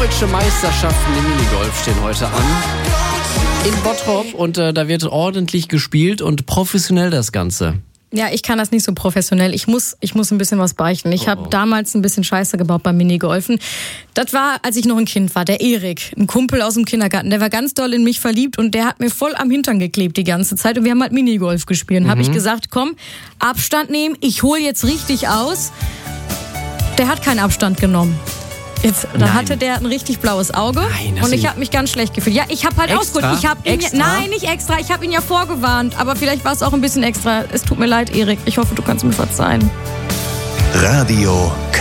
Deutsche Meisterschaften im Minigolf stehen heute an. In Bottrop und da wird ordentlich gespielt und professionell das Ganze. Ja, ich kann das nicht so professionell. Ich muss ein bisschen was beichten. Ich habe damals ein bisschen Scheiße gebaut beim Minigolfen. Das war, als ich noch ein Kind war, der Erik, ein Kumpel aus dem Kindergarten. Der war ganz doll in mich verliebt und der hat mir voll am Hintern geklebt die ganze Zeit. Und wir haben halt Minigolf gespielt. Und habe ich gesagt, komm, Abstand nehmen, ich hole jetzt richtig aus. Der hat keinen Abstand genommen. Dann hatte der ein richtig blaues Auge. Nein, und ich habe mich ganz schlecht gefühlt. Ja, ich habe halt ausgeholt. Nein, nicht extra. Ich habe ihn ja vorgewarnt. Aber vielleicht war es auch ein bisschen extra. Es tut mir leid, Erik. Ich hoffe, du kannst mir verzeihen. Radio